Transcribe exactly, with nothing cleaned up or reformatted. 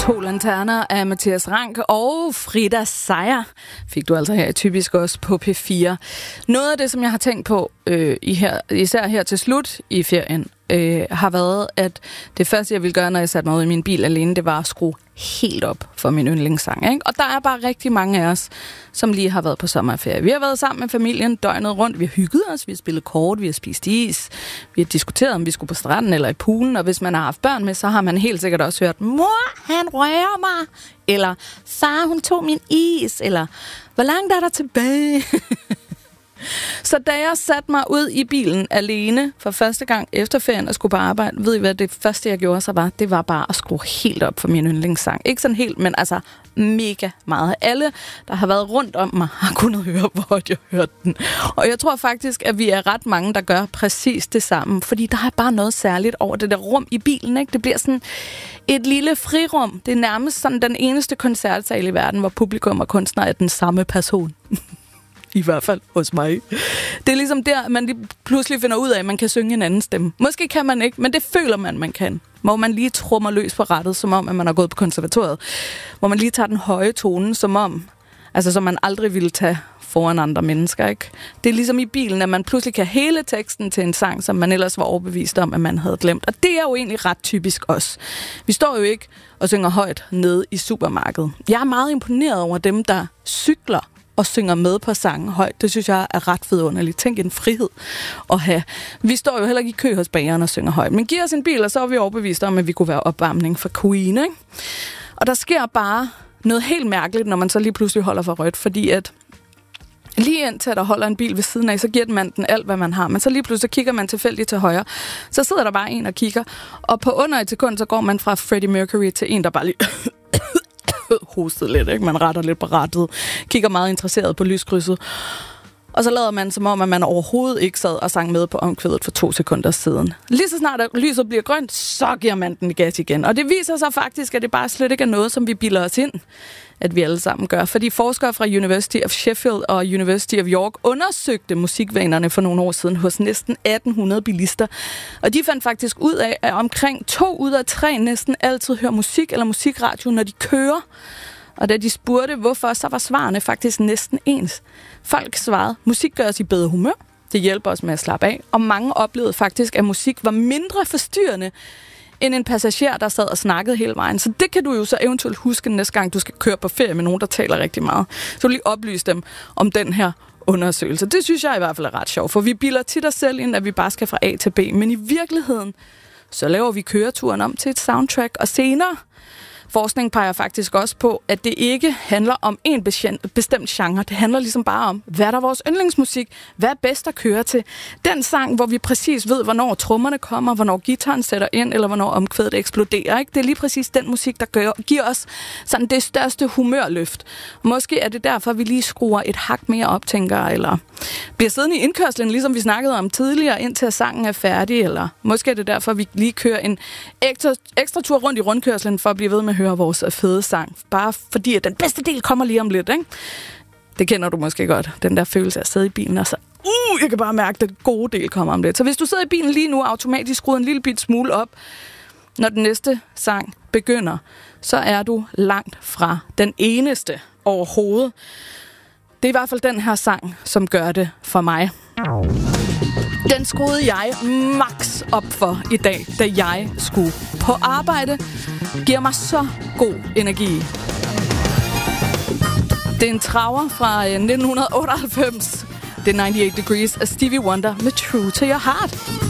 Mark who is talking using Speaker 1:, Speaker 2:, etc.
Speaker 1: To lanterner af Mathias Rank og Frida Seier fik du altså her typisk også på P fire. Noget af det, som jeg har tænkt på, øh, i her, især her til slut i ferien, øh, har været, at det første, jeg ville gøre, når jeg satte mig ud i min bil alene, det var at skrue helt op for min yndlingssang. Ikke? Og der er bare rigtig mange af os, som lige har været på sommerferie. Vi har været sammen med familien døgnet rundt. Vi har hygget os, vi har spillet kort, vi har spist is, vi har diskuteret, om vi skulle på stranden eller i poolen, og hvis man har haft børn med, så har man helt sikkert også hørt, mor, han rører mig, eller far, hun tog min is, eller hvor langt er der tilbage? Så da jeg satte mig ud i bilen alene for første gang efter ferien og skulle på arbejde, ved I hvad det første jeg gjorde så var? Det var bare at skrue helt op for min yndlingssang. Ikke sådan helt, men altså mega meget. Alle, der har været rundt om mig, har kunnet høre, hvor jeg hørte den. Og jeg tror faktisk, at vi er ret mange, der gør præcis det samme. Fordi der er bare noget særligt over det der rum i bilen. Ikke? Det bliver sådan et lille frirum. Det er nærmest sådan den eneste koncertsal i verden, hvor publikum og kunstner er den samme person. I hvert fald hos mig. Det er ligesom der, man lige pludselig finder ud af, at man kan synge en anden stemme. Måske kan man ikke, men det føler man, man kan. Hvor man lige trummer løs på rattet, som om, at man har gået på konservatoriet. Hvor man lige tager den høje tone, som om, altså som man aldrig ville tage foran andre mennesker, ikke? Det er ligesom i bilen, at man pludselig kan hele teksten til en sang, som man ellers var overbevist om, at man havde glemt. Og det er jo egentlig ret typisk os. Vi står jo ikke og synger højt nede i supermarkedet. Jeg er meget imponeret over dem, der cykler og synger med på sangen højt. Det synes jeg er ret vidunderligt. Tænk en frihed at have. Vi står jo heller ikke i kø hos bageren og synger højt. Men giver os en bil, og så er vi overbevist om, at vi kunne være opvarmning for Queen, ikke? Og der sker bare noget helt mærkeligt, når man så lige pludselig holder for rødt, fordi at lige indtil der holder en bil ved siden af, så giver man den alt, hvad man har. Men så lige pludselig kigger man tilfældigt til højre. Så sidder der bare en og kigger, og på under et sekund, så går man fra Freddie Mercury til en, der bare lige hostet lidt, ikke? Man retter lidt på rattet, kigger meget interesseret på lyskrydset. Og så lader man som om, at man overhovedet ikke sad og sang med på omkvædet for to sekunder siden. Lige så snart at lyset bliver grønt, så giver man den gas igen. Og det viser sig faktisk, at det bare slet ikke er noget, som vi bilder os ind, at vi alle sammen gør. Fordi forskere fra University of Sheffield og University of York undersøgte musikvanerne for nogle år siden hos næsten atten hundrede bilister. Og de fandt faktisk ud af, at omkring to ud af tre næsten altid hører musik eller musikradio, når de kører. Og da de spurgte, hvorfor, så var svarene faktisk næsten ens. Folk svarede, musik gør os i bedre humør. Det hjælper os med at slappe af. Og mange oplevede faktisk, at musik var mindre forstyrrende end en passager, der sad og snakkede hele vejen. Så det kan du jo så eventuelt huske næste gang, du skal køre på ferie med nogen, der taler rigtig meget. Så du lige oplyse dem om den her undersøgelse. Det synes jeg i hvert fald er ret sjovt, for vi bilder tit os selv ind, at vi bare skal fra A til B. Men i virkeligheden, så laver vi køreturen om til et soundtrack, og senere forskning peger faktisk også på, at det ikke handler om en bestemt genre. Det handler ligesom bare om, hvad er der vores yndlingsmusik? Hvad er bedst at køre til? Den sang, hvor vi præcis ved, hvornår trommerne kommer, hvornår guitaren sætter ind, eller hvornår omkvædet eksploderer. Ikke? Det er lige præcis den musik, der gør, giver os sådan det største humørløft. Måske er det derfor, vi lige skruer et hak mere op, tænker, eller bliver siddende i indkørslen, ligesom vi snakkede om tidligere, indtil sangen er færdig, eller måske er det derfor, vi lige kører en ekstra, ekstra tur rundt i rundkørslen, for at blive ved med at høre vores fede sang. Bare fordi, at den bedste del kommer lige om lidt, ikke? Det kender du måske godt, den der følelse af at sidde i bilen, og så, uh, jeg kan bare mærke, at den gode del kommer om lidt. Så hvis du sidder i bilen lige nu, automatisk skruer en lille bit smule op, når den næste sang begynder, så er du langt fra den eneste overhovedet. Det er i hvert fald den her sang, som gør det for mig. Den skruede jeg max op for i dag, da jeg skulle på arbejde. Giver mig så god energi. Det er en traver fra nitten otteoghalvfems. Det er nioghalvfems Degrees af Stevie Wonder med True to Your Heart.